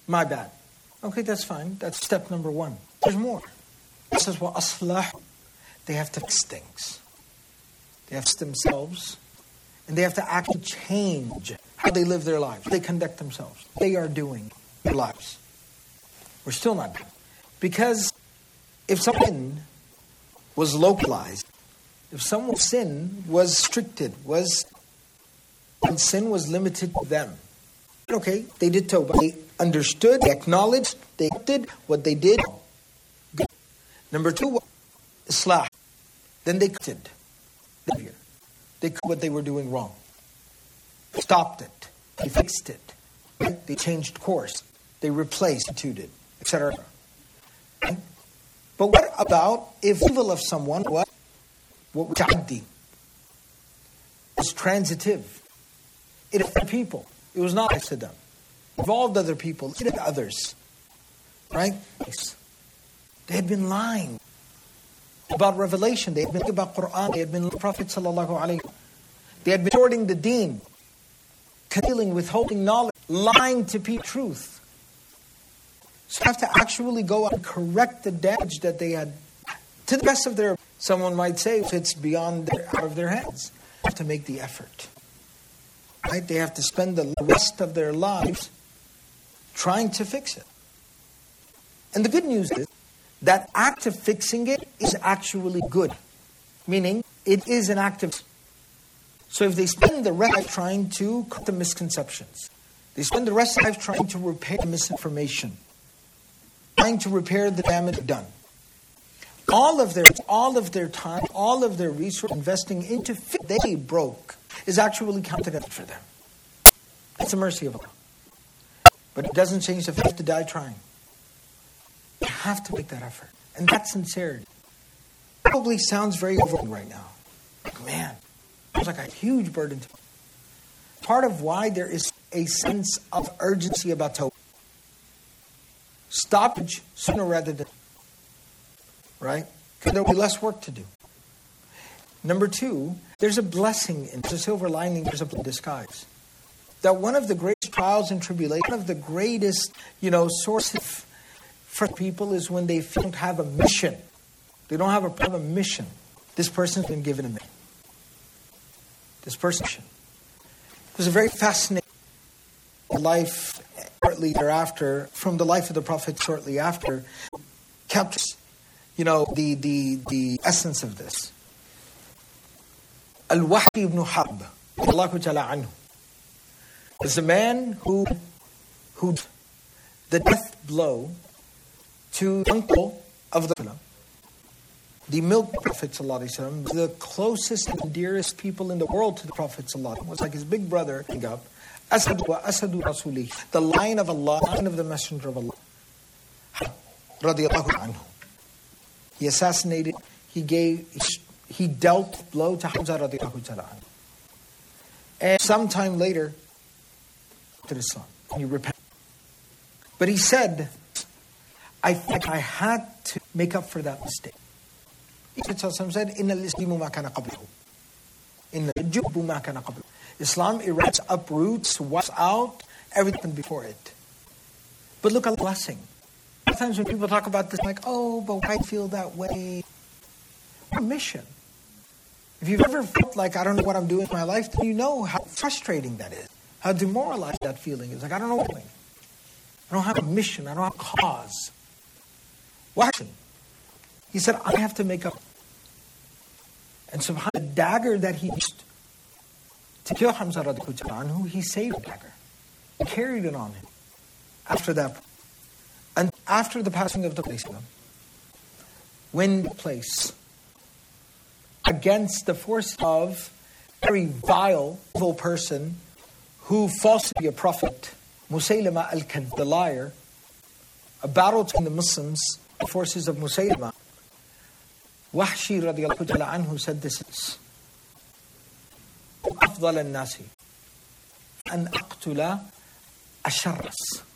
My bad. Okay, that's fine. That's step number one. There's more. It says, وَأَصْلَحُ. They have to fix things. They have to fix themselves. And they have to actually change how they live their lives. They conduct themselves. They are doing their lives. We're still not done. Because if someone was localized, if someone's sin was restricted, and sin was limited to them, okay, they did tawbah. They understood, they acknowledged, they did what they did. Good. Number two, islah. Then they corrected. They did what they were doing wrong. They stopped it. They fixed it. Right? They changed course. They replaced, substituted, etc. Right? But what about if evil of someone was ta'addi? It was transitive. It affected people. It was not to them. It involved other people. It affected others. Right? They had been lying about revelation. They had been about Quran. They had been Prophet sallallahu alaihi wasallam. They had been distorting the deen, concealing, withholding knowledge, lying to people truth. So they have to actually go out and correct the damage that they had to the best of their. Someone might say if it's out of their hands, they have to make the effort. Right? They have to spend the rest of their lives trying to fix it. And the good news is that act of fixing it is actually good. Meaning, it is an act of... So if they spend the rest of life trying to cut the misconceptions, they spend the rest of life trying to repair the misinformation, trying to repair the damage done. All of their time, all of their resources investing into they broke is actually counted for them. That's the mercy of Allah. But it doesn't change the fact you have to die trying. You have to make that effort. And that sincerity probably sounds very overwhelming right now. Like, man, it's like a huge burden to me. Part of why there is a sense of urgency about tawbah. Stoppage sooner rather than... Right? Because there will be less work to do. Number two, there's a blessing, there's a silver lining, there's a disguise. That one of the greatest trials and tribulations, one of the greatest, sources for people is when they don't have a mission. They don't have a mission. This person's been given a mission. This person. It was a very fascinating life shortly thereafter, from the life of the Prophet shortly after, captures, the essence of this. Al-Wahbi ibn Harb, Allahu Ta'ala anhu, is a man who the death blow to the uncle of the milk Prophet sallallahu alaihi wasallam, the closest and dearest people in the world to the Prophet sallallahu alaihi wasallam, was like his big brother, Asad wa Asadu Rasuli, the lion of Allah, the lion of the Messenger of Allah, radiyallahu anhu. He assassinated, he dealt blow to Hamza radiyallahu ta'ala anhu. And sometime later, to Islam, he repented. But he said, I think I had to make up for that mistake. Prophet said, Islam erects, uproots, wipes out everything before it. But look at the blessing. Sometimes when people talk about this, like, oh, but why feel that way? What a mission. If you've ever felt like, I don't know what I'm doing with my life, then you know how frustrating that is. How demoralized that feeling is. Like, I don't know what I'm doing. I don't have a mission. I don't have a cause. What action? He said, I have to make up. And subhanAllah, the dagger that he used to kill Hamza radiyallahu anhu, he saved the dagger. He carried it on him. After that, and after the passing of the Prophet, when the place against the force of a very vile, evil person who falsely be a prophet, Musaylama al-Kadhib, the liar, a battle between the Muslims, the forces of Musaylama, Wahshi radiyallahu ta'ala anhu said this is أفضل الناس أن أقتل الشرس.